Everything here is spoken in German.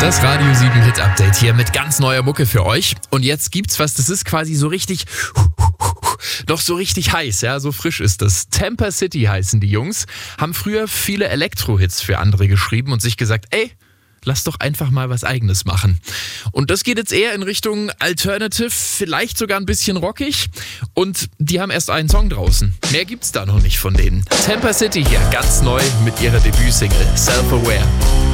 Das Radio 7 Hit Update hier mit ganz neuer Mucke für euch. Und jetzt gibt's was, das ist quasi so richtig, noch so richtig heiß, ja, so frisch ist das. Temper City heißen die Jungs, haben früher viele Elektro-Hits für andere geschrieben und sich gesagt, ey, lass doch einfach mal was Eigenes machen. Und das geht jetzt eher in Richtung Alternative, vielleicht sogar ein bisschen rockig. Und die haben erst einen Song draußen. Mehr gibt's da noch nicht von denen. Temper City hier, ganz neu mit ihrer Debütsingle Self-Aware.